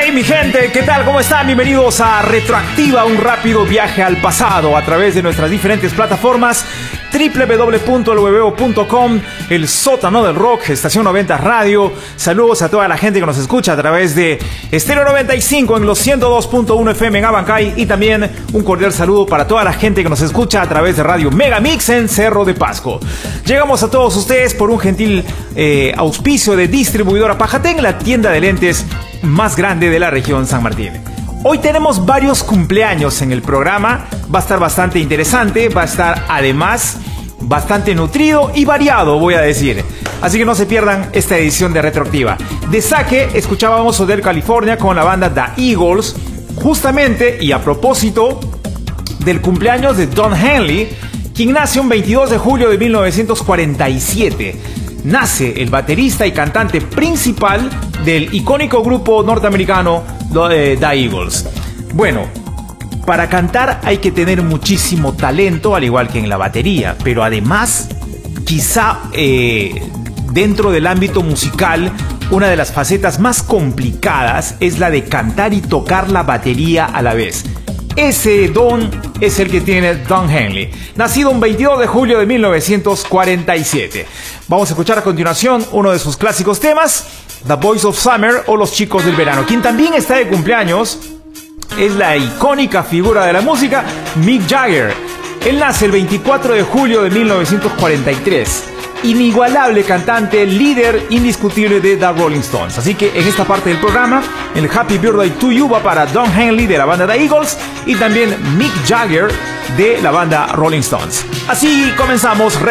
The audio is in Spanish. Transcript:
Hey mi gente, ¿qué tal? ¿Cómo están? Bienvenidos a Retroactiva, un rápido viaje al pasado a través de nuestras diferentes plataformas www.elhueveo.com, el sótano del rock, Estación 90 Radio. Saludos a toda la gente que nos escucha a través de Estéreo 95 en los 102.1 FM en Abancay, y también un cordial saludo para toda la gente que nos escucha a través de Radio Megamix en Cerro de Pasco. Llegamos a todos ustedes por un gentil auspicio de Distribuidora Pajatén, la tienda de lentes más grande de la región San Martín. Hoy tenemos varios cumpleaños en el programa. Va a estar bastante interesante, va a estar además bastante nutrido y variado, voy a decir. Así que no se pierdan esta edición de Retroactiva. De saque escuchábamos Hotel California con la banda The Eagles, justamente y a propósito del cumpleaños de Don Henley, quien nace un 22 de julio de 1947. Nace el baterista y cantante principal del icónico grupo norteamericano The Eagles. Bueno, para cantar hay que tener muchísimo talento, al igual que en la batería, pero además, quizá dentro del ámbito musical, una de las facetas más complicadas es la de cantar y tocar la batería a la vez. Ese don es el que tiene Don Henley, nacido un 22 de julio de 1947. Vamos a escuchar a continuación uno de sus clásicos temas, The Boys of Summer o Los Chicos del Verano. Quien también está de cumpleaños es la icónica figura de la música, Mick Jagger. Él nace el 24 de julio de 1943. Inigualable cantante, líder indiscutible de The Rolling Stones. Así que en esta parte del programa, el Happy Birthday to You va para Don Henley de la banda The Eagles y también Mick Jagger de la banda Rolling Stones. Así comenzamos